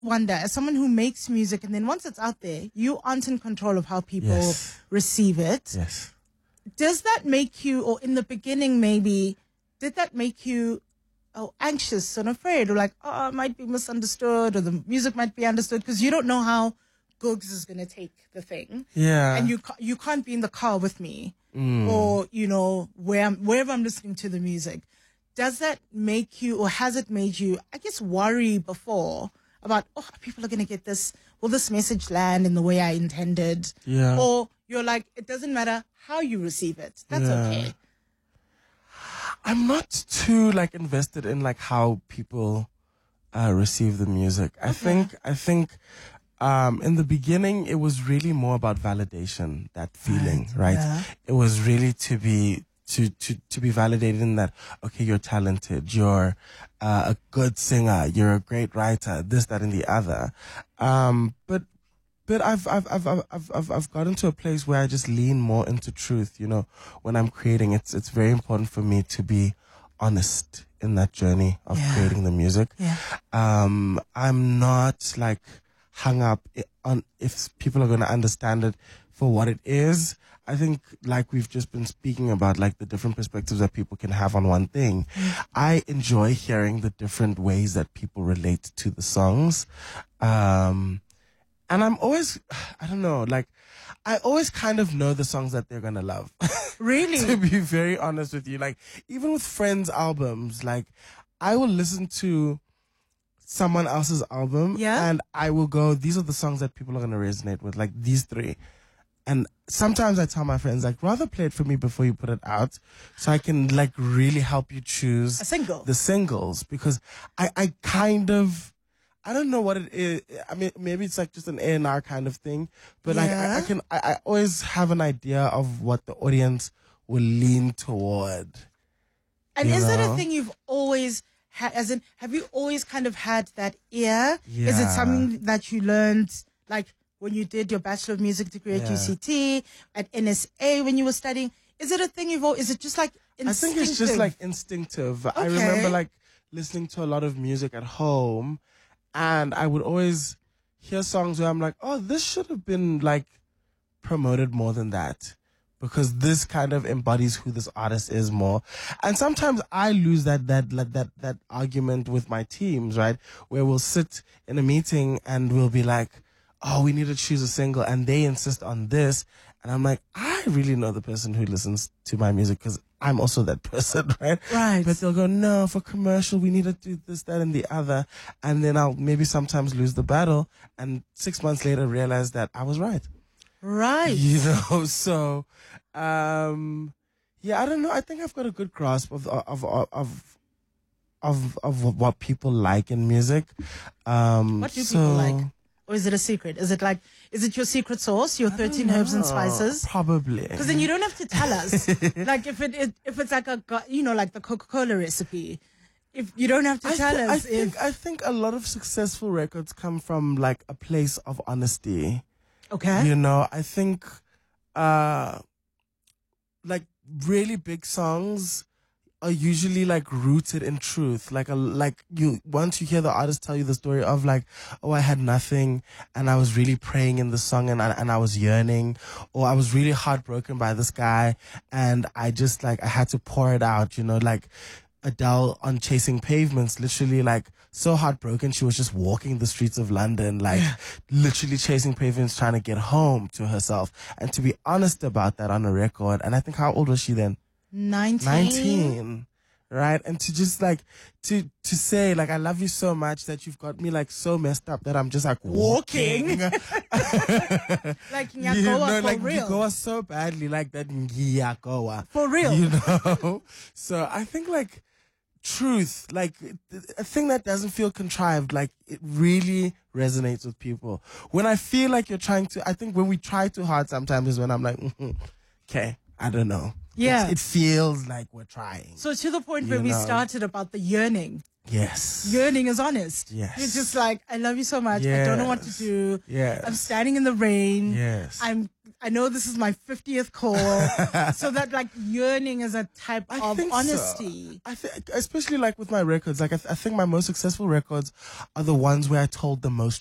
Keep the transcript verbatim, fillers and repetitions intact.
wonder, as someone who makes music, and then once it's out there, you aren't in control of how people Yes. receive it. Yes. Does that make you, or in the beginning maybe, did that make you oh, anxious and afraid, or like, oh, it might be misunderstood, or the music might be understood, because you don't know how Googs is going to take the thing. Yeah. And you ca- you can't be in the car with me, Mm. or, you know, where I'm, wherever I'm listening to the music. Does that make you, or has it made you, I guess, worry before about, oh, people are going to get this, will this message land in the way I intended? Yeah. Or you're like, it doesn't matter how you receive it. That's Yeah. okay. I'm not too like invested in like how people uh, receive the music. I think I think um, in the beginning it was really more about validation, that feeling, right? Yeah. It was really to be to to to be validated in that, okay, you're talented, you're uh, a good singer, you're a great writer, this, that, and the other. Um, but But I've I've I've I've I've I've gotten to a place where I just lean more into truth. You know, when I'm creating, it's it's very important for me to be honest in that journey of Yeah. creating the music. Yeah. Um, I'm not like hung up i- on if people are going to understand it for what it is. I think, like we've just been speaking about, like the different perspectives that people can have on one thing. I enjoy hearing the different ways that people relate to the songs. Um. And I'm always, I don't know, like, I always kind of know the songs that they're going to love. Really? To be very honest with you. Like, even with friends' albums, like, I will listen to someone else's album. Yeah. And I will go, these are the songs that people are going to resonate with, like these three. And sometimes I tell my friends, like, rather play it for me before you put it out, so I can, like, really help you choose A single. the singles. Because I, I kind of, I don't know what it is. I mean, maybe it's like just an A and R kind of thing, but like I, I Yeah. can, I, I always have an idea of what the audience will lean toward. And You is it a know? thing you've always had, as in, have you always kind of had that ear? Is it Yeah. something that you learned, like, when you did your Bachelor of Music degree at Yeah. U C T, at N S A when you were studying? Is it a thing you've always, is it just like I think it's just instinctive? like instinctive. I Okay. remember like listening to a lot of music at home, and I would always hear songs where I'm like, oh, this should have been like promoted more than that, because this kind of embodies who this artist is more. And sometimes I lose that that that that, that argument with my teams, right? Where we'll sit in a meeting and we'll be like, oh, we need to choose a single, and they insist on this. And I'm like, I really know the person who listens to my music, because I'm also that person, right? Right. But they'll go, no, for commercial, we need to do this, that, and the other. And then I'll maybe sometimes lose the battle, and six months later realize that I was right. Right. You know, so, um, yeah, I don't know. I think I've got a good grasp of, of, of, of, of, of what people like in music. Um, What do so, people like? Or is it a secret? Is it like, is it your secret sauce, your thirteen herbs and oh, spices? Probably. Because then you don't have to tell us. Like if it, it if it's like a go- you know like the Coca-Cola recipe, if you don't have to I, tell thi- I us think if I think a lot of successful records come from like a place of honesty. okay. You know, I think uh like really big songs are usually like rooted in truth. Like a like you once you hear the artist tell you the story of like, oh, I had nothing and I was really praying in the song and I, and I was yearning, or I was really heartbroken by this guy and I just like I had to pour it out, you know, like Adele on Chasing Pavements, literally like so heartbroken she was just walking the streets of London, like literally chasing pavements trying to get home to herself. And to be honest about that on a record, and I think how old was she then? Nineteen. nineteen, right? And to just like to to say like I love you so much that you've got me like so messed up that I'm just like walking, Like you Nyakoa know, for like real. Nyakoa so badly, like that Nyakoa, For real. you know. So I think like truth, like a thing that doesn't feel contrived, like it really resonates with people. When I feel like you're trying to, I think when we try too hard sometimes is when I'm like, mm-hmm, okay, I don't know. Yeah. It's, it feels like we're trying. So to the point You where we know. started about the yearning. Yes. Yearning is honest. Yes. You're just like, I love you so much. I don't know what to Yes. do. Yes. I'm standing in the rain. Yes. I'm I know this is my fiftieth call. So that like yearning is a type I of think so. honesty. I think, especially like with my records, like I, th- I think my most successful records are the ones where I told the most